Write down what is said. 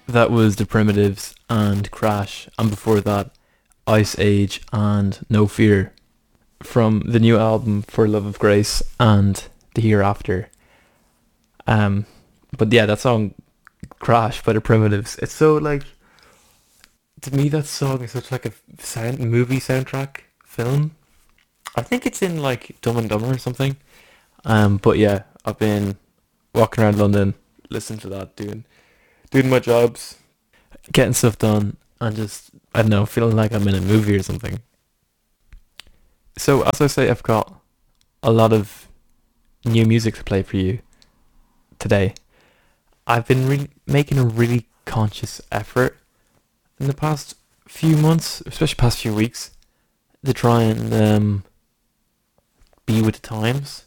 That was The Primitives and Crash, and before that, Ice Age and No Fear from the new album For Love of Grace and The Hereafter. Um, but yeah, that song Crash by The Primitives. It's so like to me that song is such like a movie soundtrack film. I think it's in like Dumb and Dumber or something. But yeah, I've been walking around London listening to that, doing my jobs, getting stuff done, and just I don't know, feeling like I'm in a movie or something. So as I say, I've got a lot of new music to play for you today. I've been making a really conscious effort in the past few months, especially past few weeks, to try and be with the times.